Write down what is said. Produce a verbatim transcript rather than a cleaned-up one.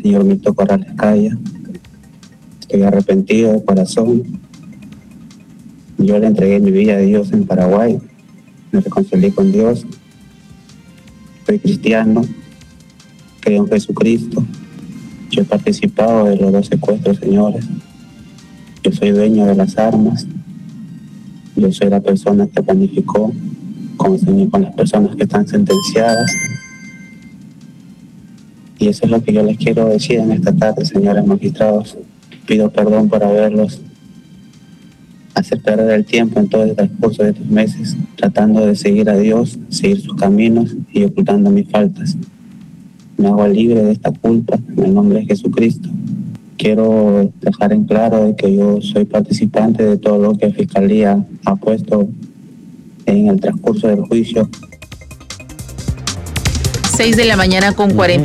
señor Milton Corrales Calla. Estoy arrepentido de corazón. Yo le entregué mi vida a Dios en Paraguay. Me reconcilié con Dios. Soy cristiano. Creo en Jesucristo. Yo he participado de los dos secuestros, señores. Yo soy dueño de las armas. Yo soy la persona que planificó con, con las personas que están sentenciadas. Y eso es lo que yo les quiero decir en esta tarde, señores magistrados. Pido perdón por haberlos hacer perder el tiempo en todo el transcurso de estos meses, tratando de seguir a Dios, seguir sus caminos y ocultando mis faltas. Me hago libre de esta culpa en el nombre de Jesucristo. Quiero dejar en claro de que yo soy participante de todo lo que Fiscalía ha puesto en el transcurso del juicio. seis de la mañana con cuarenta.